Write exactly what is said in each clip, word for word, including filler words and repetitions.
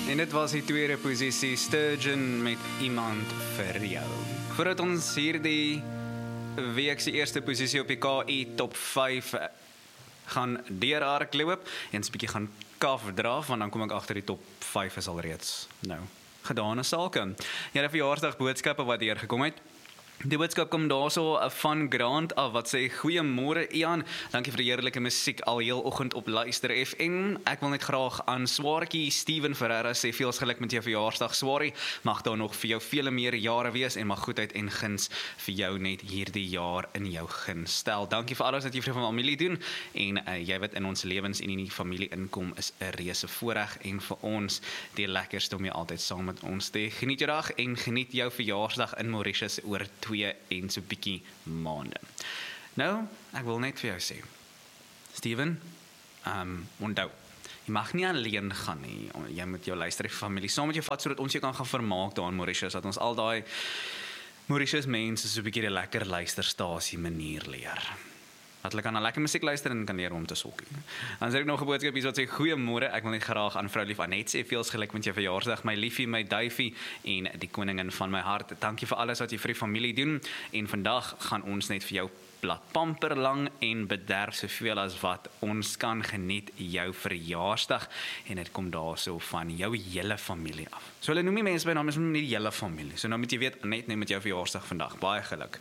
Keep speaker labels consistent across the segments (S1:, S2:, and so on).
S1: En dit was die tweede posisie, Sturgeon met Iemand vir jou. Voordat ons hierdie week se eerste posisie op die K I Top vyf gaan deurhardloop en 'n bietjie gaan kaf draf, want dan kom ek agter die top vyf is alreeds nou gedane sake. Ja, die verjaarsdag boodskappe wat hier gekom het. Die boodskap kom daarso van Grant af wat sê, goeiemôre Ian, dankie vir die heerlike musiek al heel oggend op Luister F M. Ek wil net graag aan Swaartjie Steven Ferreira sê, veels geluk met jou verjaarsdag Swarie, mag daar nog vir jou vele meer jare wees en mag goedheid en guns vir jou net hierdie jaar in jou guns stel. Dankie vir alles wat jy vir die familie doen en uh, jy wat in ons lewens en in die familie inkom is 'n reuse voorreg en vir ons die lekkerste om jy altyd saam met ons te geniet jou dag en geniet jou verjaarsdag in Mauritius oor twee en so bietjie maande. Nou, ek wil net vir jou sê, Steven, um, onthou, jy mag nie alleen gaan nie, jy moet jou luister familie saam met jou vat, sodat ons jou kan gaan vermaak daar in Mauritius, dat ons al daai Mauritius mense so 'n bietjie die lekker luisterstasie manier leer. Dat hulle kan na lekker musiek luister en kan leer om te sokkie. Dan sê ek nog 'n boodskap hier wat sê, goeiemôre, ek wil net graag aan vrou lief Anet sê, veels geluk met jou verjaarsdag, my liefie, my duifie en die koningin van my hart. Dankie vir alles wat jy vir die familie doen en vandag gaan ons net vir jou plat pamper lang en bederf soveel as wat ons kan geniet jou verjaarsdag en dit kom daarso van jou hele familie af. So hulle noem nie mense by naam, is nie die hele familie. So nou moet jy weet, Anet neem met jou verjaarsdag vandag, baie geluk.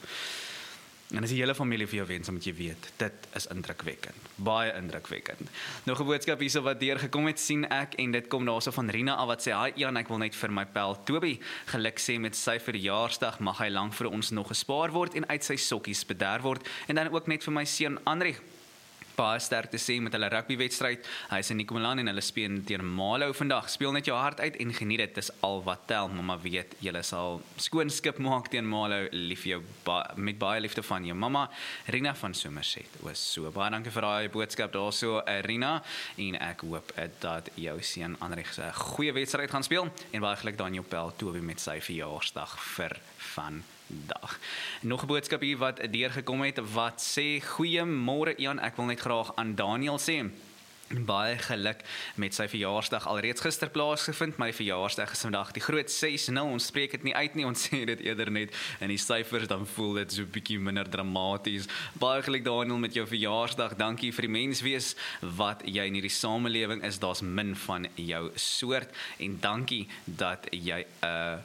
S1: En as die hele familie vir jou wens, dan moet jy weet, dit is indrukwekkend, baie indrukwekkend. Nog 'n boodskap hierso wat deurgekom het, sien ek, en dit kom daarso van Rina af wat sê, hi Ian, ek wil net vir my pel Toby geluk sê met sy verjaarsdag, mag hy lank vir ons nog gespaar word en uit sy sokkies bederf word, en dan ook net vir my seun Andri, baie sterk te sê met hulle rugbywedstryd. Hy is in Nicomelaan en hulle speel teen Malo vandag. Speel net jou hart uit en geniet dit, dis al wat tel. Mamma weet, julle sal skoon skip maak teen Malo, lief jou ba met baie liefde van jou mamma, Rina van Somerset. Oos so, baie dankie vir daai boodskap daarso, Rina, en ek hoop dat jou seun Andrieg 'n goeie wedstryd gaan speel, en baie geluk daar in jou pel Toby met sy verjaarsdag vir van dag. Nog 'n boodskap hier wat deurgekom het wat sê, goeiemôre Ian, ek wil net graag aan Daniel sê, baie geluk met sy verjaarsdag alreeds gister plaasgevind, my verjaarsdag is vandag die groot ses nul, ons spreek dit nie uit nie, ons sê dit eerder net in die syfers, dan voel dit so bietjie minder dramaties. Baie geluk Daniel met jou verjaarsdag, dankie vir die menswees wat jy in hierdie samelewing is, daar's min van jou soort, en dankie dat jy 'n uh,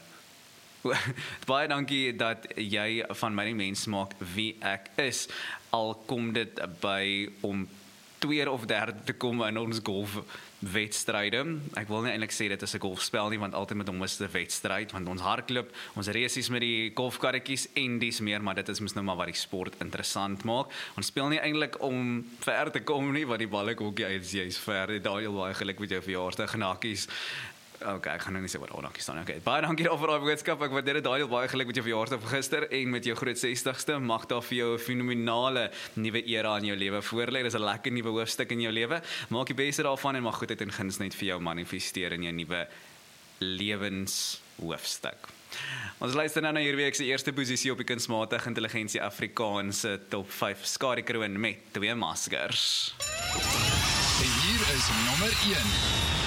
S1: baie dankie dat jy van my die mens maak wie ek is, al kom dit by om tweede of derde te kom in ons golfwedstryde. Ek wil nie eintlik sê dit is 'n golfspel nie, want altyd met hom is 'n wedstryd, want ons hardloop, ons resies met die golfkarretjies en dis meer, maar dit is mos nou maar wat die sport interessant maak. Ons speel nie eintlik om ver te kom nie, want die balle kokkie uit, jy's ver, Daniel, baie geluk met jou verjaarsdag, genakkies. Ok, ek gaan nou nie sê wat oh, dankie staan. Okay, baie dankie daar vir daai boodskap. Ek waardeer dit, Daniel, baie geluk met jou verjaarsdag gister en met jou groot sestigste. Mag daar vir jou 'n fenominale nuwe era in jou lewe voorlê. Dis 'n lekker nuwe hoofstuk in jou lewe. Maak die beste daarvan en mag goedheid en guns net vir jou manifesteer in jou nuwe lewenshoofstuk. Ons luister nou na hierdie week se eerste posisie op die kunsmatige intelligensie Afrikaanse top vyf, Skare Kroon met Twee Maskers.
S2: En hier is nommer een.